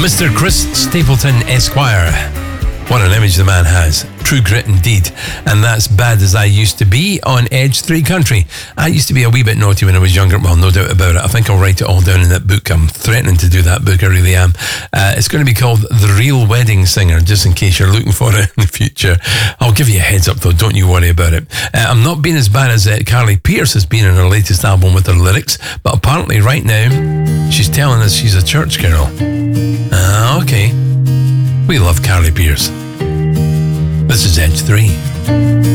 Mr. Chris Stapleton Esquire. What an image the man has. True grit indeed. And that's Bad As I Used To Be on Edge 3 Country. I used to be a wee bit naughty when I was younger. Well, no doubt about it. I think I'll write it all down in that book. I'm threatening to do that book. I really am. It's going to be called The Real Wedding Singer, just in case you're looking for it in the future. I'll give you a heads up though. Don't you worry about it. I'm not being as bad as Carly Pearce has been in her latest album with her lyrics, but apparently right now she's telling us she's a church girl. Okay. We love Carly Pearce. This is Edge 3.